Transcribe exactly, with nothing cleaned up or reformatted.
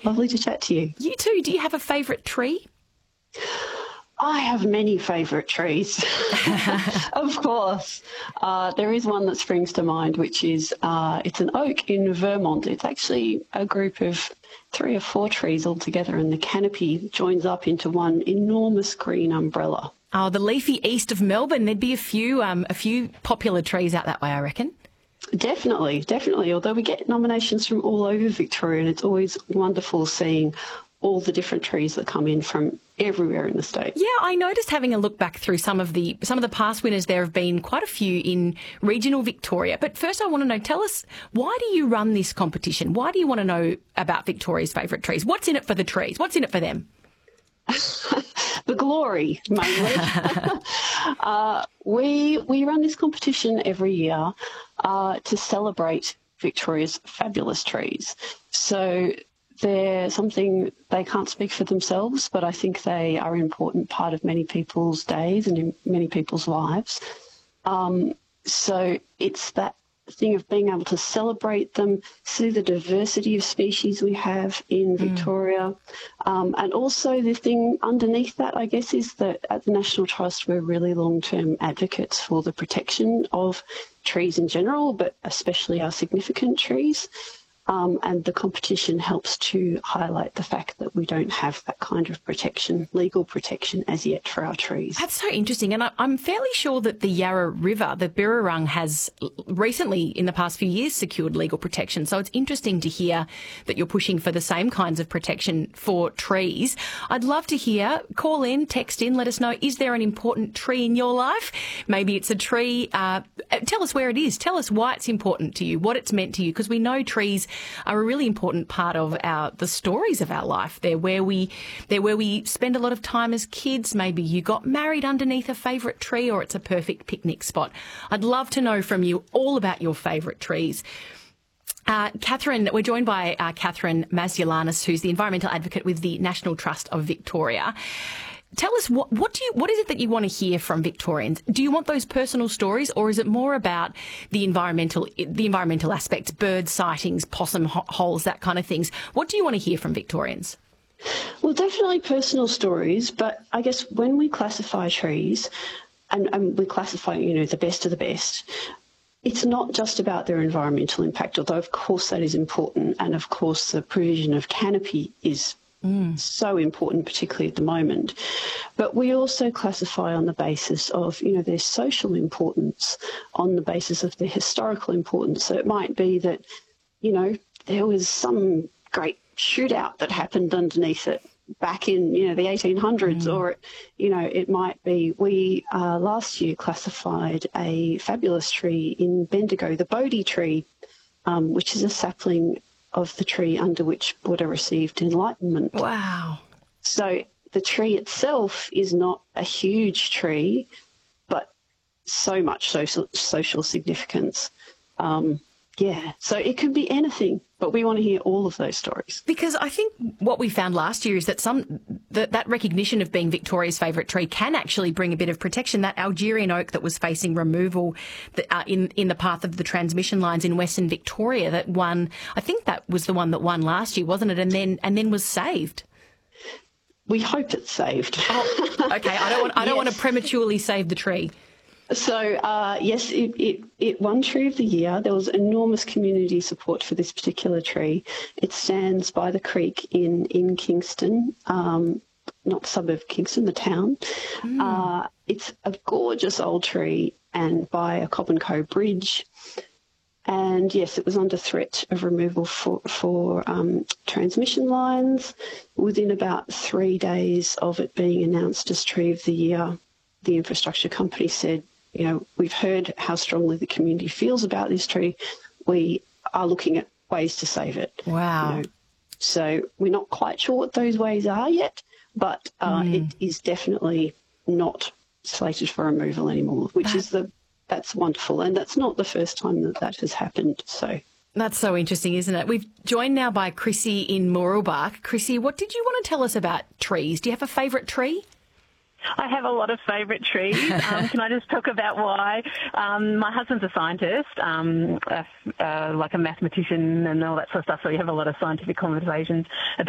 Lovely to chat to you. You too. Do you have a favourite tree? I have many favourite trees, of course. Uh, there is one that springs to mind, which is, uh, it's an oak in Vermont. It's actually a group of three or four trees all together, and the canopy joins up into one enormous green umbrella. Oh, the leafy east of Melbourne. There'd be a few, um, a few popular trees out that way, I reckon. Definitely, definitely. Although we get nominations from all over Victoria, and it's always wonderful seeing all the different trees that come in from everywhere in the state. Yeah, I noticed having a look back through some of the some of the past winners, there have been quite a few in regional Victoria. But first I want to know, tell us, why do you run this competition? Why do you want to know about Victoria's favourite trees? What's in it for the trees? What's in it for them? The glory, mainly. uh, we we run this competition every year uh, to celebrate Victoria's fabulous trees. So they're something, they can't speak for themselves, but I think they are an important part of many people's days and in many people's lives. Um, so it's that thing of being able to celebrate them, see the diversity of species we have in mm. Victoria. Um, and also the thing underneath that, I guess, is that at the National Trust, we're really long-term advocates for the protection of trees in general, but especially our significant trees. Um, and the competition helps to highlight the fact that we don't have that kind of protection, legal protection as yet for our trees. That's so interesting. And I, I'm fairly sure that the Yarra River, the Birrarung, has recently, in the past few years, secured legal protection. So it's interesting to hear that you're pushing for the same kinds of protection for trees. I'd love to hear, call in, text in, let us know, is there an important tree in your life? Maybe it's a tree. Uh, tell us where it is. Tell us why it's important to you, what it's meant to you, because we know trees are a really important part of our the stories of our life. They're where we they're where we spend a lot of time as kids. Maybe you got married underneath a favourite tree, or it's a perfect picnic spot. I'd love to know from you all about your favourite trees. Uh, Catherine, we're joined by uh, Catherine Masulanis, who's the environmental advocate with the National Trust of Victoria. Tell us, what, what do you, what is it that you want to hear from Victorians? Do you want those personal stories, or is it more about the environmental, the environmental aspects, bird sightings, possum ho- holes, that kind of things? What do you want to hear from Victorians? Well, definitely personal stories, but I guess when we classify trees, and, and we classify, you know, the best of the best, it's not just about their environmental impact, although of course that is important, and of course the provision of canopy is Mm. so important, particularly at the moment. But we also classify on the basis of, you know, their social importance, on the basis of their historical importance. So it might be that, you know, there was some great shootout that happened underneath it back in, you know, the eighteen hundreds, mm. or, you know, it might be, we uh, last year classified a fabulous tree in Bendigo, the Bodhi tree, um, which is a sapling of the tree under which Buddha received enlightenment. Wow. So the tree itself is not a huge tree, but so much social, social significance. Um, yeah, so it could be anything, but we want to hear all of those stories. Because I think what we found last year is that some that, that recognition of being Victoria's favourite tree can actually bring a bit of protection. That Algerian oak that was facing removal that, uh, in, in the path of the transmission lines in Western Victoria, that won, I think that was the one that won last year, wasn't it? And then and then was saved. We hope it's saved. Oh, okay, I don't want I don't yes. want to prematurely save the tree. So, uh, yes, it, it, it won Tree of the Year. There was enormous community support for this particular tree. It stands by the creek in, in Kingston, um, not the suburb of Kingston, the town. Mm. Uh, it's a gorgeous old tree and by a Cobb and Co bridge. And, yes, it was under threat of removal for, for um, transmission lines. Within about three days of it being announced as Tree of the Year, the infrastructure company said, you know, we've heard how strongly the community feels about this tree. We are looking at ways to save it. Wow. You know, so we're not quite sure what those ways are yet, but uh, mm. it is definitely not slated for removal anymore, which that, is the that's wonderful. And that's not the first time that that has happened. So that's so interesting, isn't it? We've joined now by Chrissy in Mooroolbark. Chrissy, what did you want to tell us about trees? Do you have a favourite tree? I have a lot of favourite trees. Um, can I just talk about why? Um, my husband's a scientist, um, uh, uh, like a mathematician and all that sort of stuff, so we have a lot of scientific conversations about